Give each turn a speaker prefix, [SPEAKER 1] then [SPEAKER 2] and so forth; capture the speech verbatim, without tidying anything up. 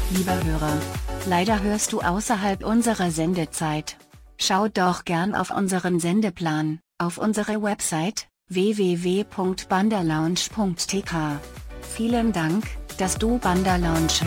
[SPEAKER 1] Lieber Hörer, leider hörst du außerhalb unserer Sendezeit. Schau doch gern auf unseren Sendeplan, auf unsere Website, w w w punkt bandalounge punkt t k. Vielen Dank, dass du Banda Lounge